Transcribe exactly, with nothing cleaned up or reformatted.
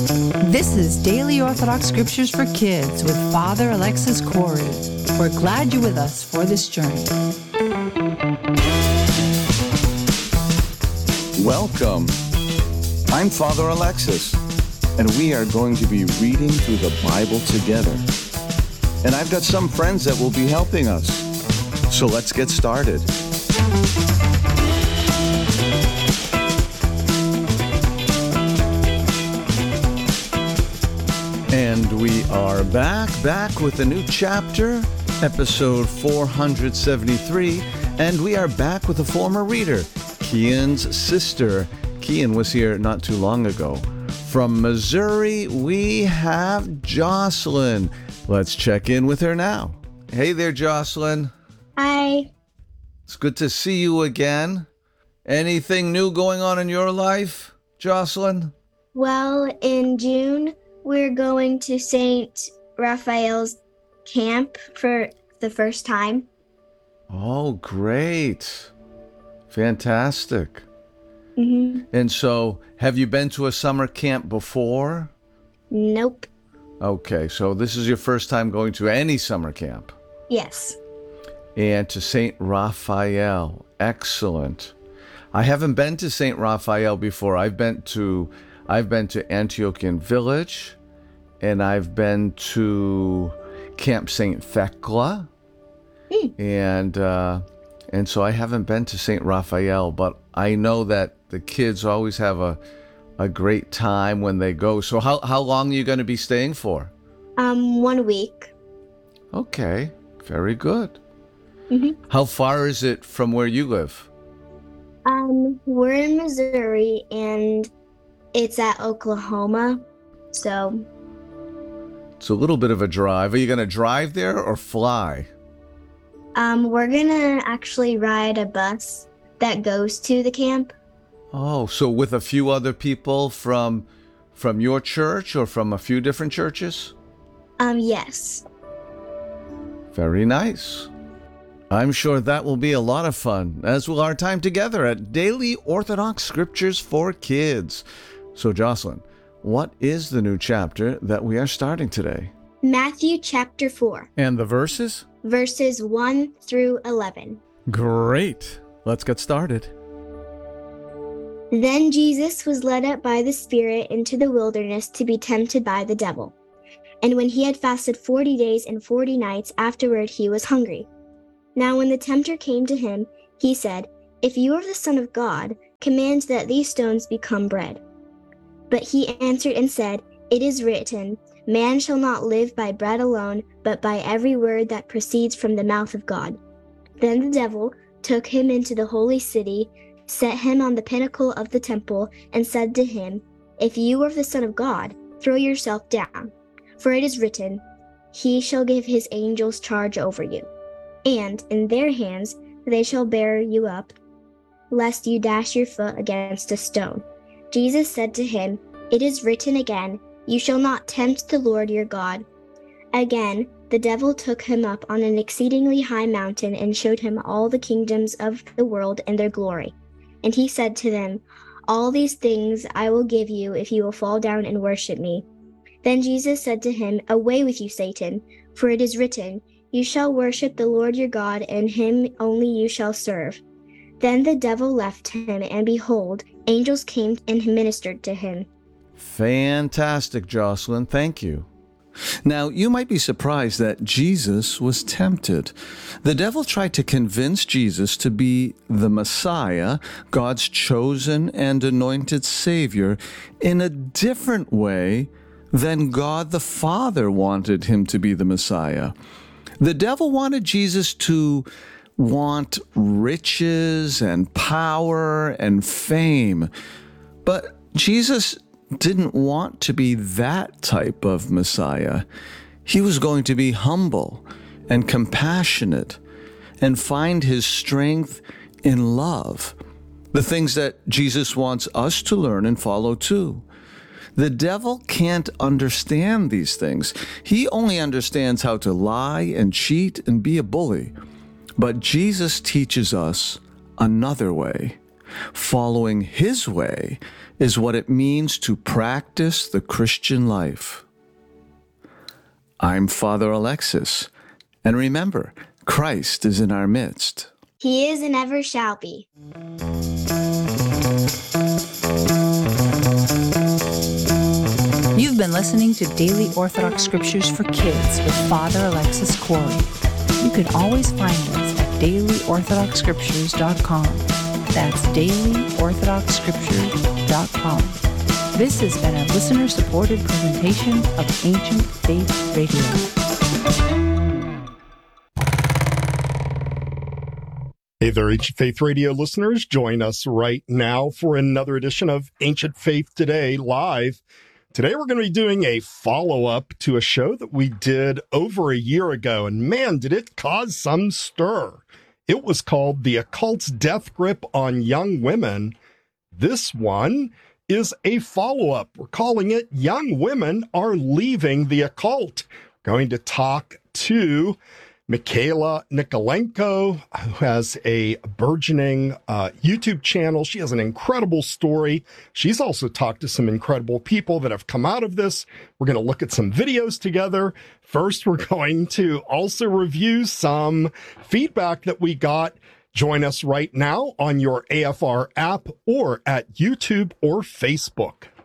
This is Daily Orthodox Scriptures for Kids with Father Alexis Corey. We're glad you're with us for this journey. Welcome. I'm Father Alexis, and we are going to be reading through the Bible together. And I've got some friends that will be helping us. So let's get started. And we are back, back with a new chapter, episode four hundred seventy-three, and we are back with a former reader, Kian's sister. Kian was here not too long ago. From Missouri, we have Jocelyn. Let's check in with her now. Hey there, Jocelyn. Hi. It's good to see you again. Anything new going on in your life, Jocelyn? Well, in June, we're going to Saint Raphael's camp for the first time. Oh, great. Fantastic. Mm-hmm. And so, have you been to a summer camp before? Nope. Okay, so this is your first time going to any summer camp. Yes. And to Saint Raphael. Excellent. I haven't been to Saint Raphael before. I've been to I've been to Antiochian Village, and I've been to Camp Saint Thecla. Mm. And uh, and so I haven't been to Saint Raphael, but I know that the kids always have a a great time when they go. So how how long are you going to be staying for? Um, one week. Okay, very good. Mm-hmm. How far is it from where you live? Um, we're in Missouri, and it's at Oklahoma, so... It's a little bit of a drive. Are you going to drive there or fly? Um, we're gonna actually ride a bus that goes to the camp. Oh, so with a few other people from from your church or from a few different churches? Um, yes. Very nice. I'm sure that will be a lot of fun, as will our time together at Daily Orthodox Scriptures for Kids. So, Jocelyn, what is the new chapter that we are starting today? Matthew chapter four, And the verses? verses one through eleven. Great. Let's get started. Then Jesus was led up by the Spirit into the wilderness to be tempted by the devil. And when he had fasted forty days and forty nights, afterward he was hungry. Now when the tempter came to him, he said, "If you are the Son of God, command that these stones become bread." But he answered and said, "It is written, man shall not live by bread alone, but by every word that proceeds from the mouth of God." Then the devil took him into the holy city, set him on the pinnacle of the temple, and said to him, "If you are the Son of God, throw yourself down. For it is written, he shall give his angels charge over you. And in their hands they shall bear you up, lest you dash your foot against a stone." Jesus said to him, "It is written again, you shall not tempt the Lord your God." Again, the devil took him up on an exceedingly high mountain and showed him all the kingdoms of the world and their glory. And he said to them, "All these things I will give you if you will fall down and worship me." Then Jesus said to him, "Away with you, Satan, for it is written, you shall worship the Lord your God, and him only you shall serve." Then the devil left him, and behold, angels came and ministered to him. Fantastic, Jocelyn. Thank you. Now, you might be surprised that Jesus was tempted. The devil tried to convince Jesus to be the Messiah, God's chosen and anointed Savior, in a different way than God the Father wanted him to be the Messiah. The devil wanted Jesus to want riches and power and fame, but Jesus didn't want to be that type of Messiah. He was going to be humble and compassionate and find his strength in love, the things that Jesus wants us to learn and follow too. The devil can't understand these things. He only understands how to lie and cheat and be a bully. But Jesus teaches us another way. Following his way is what it means to practice the Christian life. I'm Father Alexis, and remember, Christ is in our midst. He is and ever shall be. You've been listening to Daily Orthodox Scriptures for Kids with Father Alexis Corey. You can always find us at daily orthodox scriptures dot com. That's daily orthodox scriptures dot com. This has been a listener-supported presentation of Ancient Faith Radio. Hey there, Ancient Faith Radio listeners. Join us right now for another edition of Ancient Faith Today Live. Today we're going to be doing a follow-up to a show that we did over a year ago, and man, did it cause some stir. It was called The Occult's Death Grip on Young Women. This one is a follow-up. We're calling it Young Women Are Leaving the Occult. We're going to talk to Mikhaila Nikolenko, who has a burgeoning uh, YouTube channel. She has an incredible story. She's also talked to some incredible people that have come out of this. We're going to look at some videos together. First, we're going to also review some feedback that we got. Join us right now on your A F R app or at YouTube or Facebook.